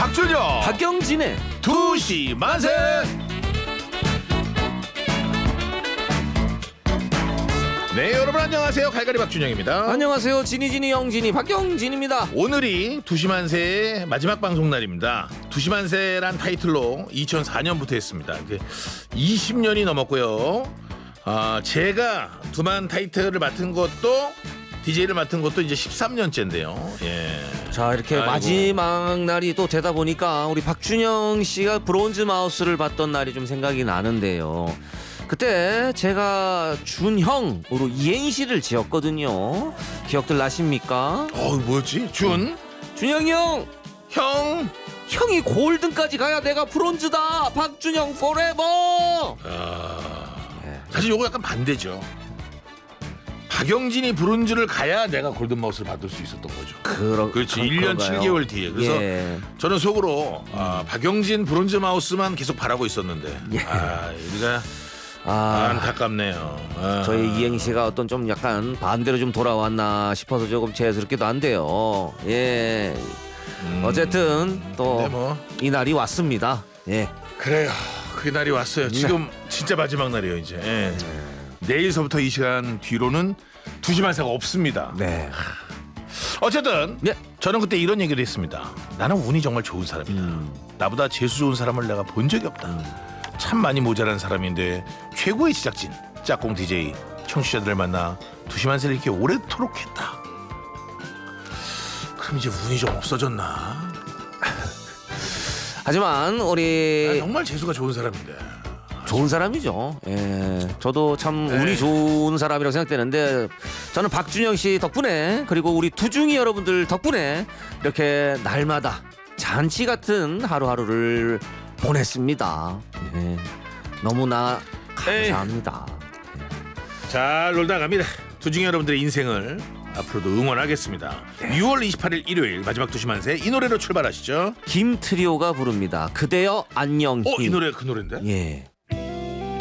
박준영 박경진의 2시 만세. 네, 여러분 안녕하세요. 갈갈이 박준영입니다. 안녕하세요. 지니 영진이 박경진입니다. 오늘이 2시 만세의 마지막 방송 날입니다. 2시 만세란 타이틀로 2004년부터 했습니다. 이제 20년이 넘었고요. 제가 두만 타이틀을 맡은 것도 DJ를 맡은 것도 이제 13년째인데요. 예. 자, 이렇게 아이고. 마지막 날이 또 되다 보니까 우리 박준영 씨가 브론즈 마우스를 받던 날이 좀 생각이 나는데요. 그때 제가 준형으로 이행시를 지었거든요. 기억들 나십니까? 뭐였지? 준영이 형! 형이 골든까지 가야 내가 브론즈다! 박준영 포레버! 사실 요거 약간 반대죠. 박영진이 브론즈를 가야 내가 골든마우스를 받을 수 있었던 거죠. 그렇지. 1년 그런가요? 7개월 뒤에. 그래서 예. 저는 속으로 박영진 브론즈 마우스만 계속 바라고 있었는데 예. 우리가 안타깝네요. 저희 이행시가 어떤 좀 약간 반대로 좀 돌아왔나 싶어서 조금 죄스럽기도 한데요. 예. 어쨌든 또 이 날이 왔습니다. 예. 그래요. 그 날이 왔어요. 지금 진짜 마지막 날이에요 이제. 예. 내일서부터 이 시간 뒤로는 2시 만세가 없습니다. 네. 어쨌든 네. 저는 그때 이런 얘기를 했습니다. 나는 운이 정말 좋은 사람이다. 나보다 재수 좋은 사람을 내가 본 적이 없다. 참 많이 모자란 사람인데 최고의 제작진 짝꿍 DJ 청취자들을 만나 2시 만세를 이렇게 오래도록 했다. 그럼 이제 운이 좀 없어졌나? 하지만 우리 정말 재수가 좋은 사람인데. 좋은 사람이죠. 예. 저도 참 네. 운이 좋은 사람이라고 생각되는데 저는 박준영 씨 덕분에 그리고 우리 두중이 여러분들 덕분에 이렇게 날마다 잔치 같은 하루하루를 보냈습니다. 예. 너무나 감사합니다. 잘 놀다 갑니다. 두중이 여러분들의 인생을 앞으로도 응원하겠습니다. 6월 28일 일요일 마지막 2시 만세 이 노래로 출발하시죠. 김트리오가 부릅니다. 그대여 안녕. 이 노래 그 노래인데? 예.